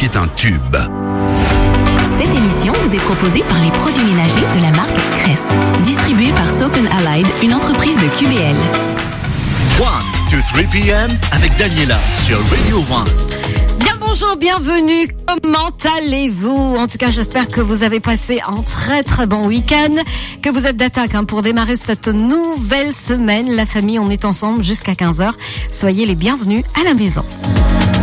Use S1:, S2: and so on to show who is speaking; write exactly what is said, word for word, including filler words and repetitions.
S1: qui est un tube.
S2: Cette émission vous est proposée par les produits ménagers de la marque Crest, distribuée par Soap and Allied, une entreprise de Q B L.
S3: one to three p.m. avec Daniela sur Radio One.
S4: Bien bonjour, bienvenue. Comment allez-vous? En tout cas, j'espère que vous avez passé un très très bon week-end, que vous êtes d'attaque hein, pour démarrer cette nouvelle semaine. La famille, on est ensemble jusqu'à quinze heures. Soyez les bienvenus à la maison.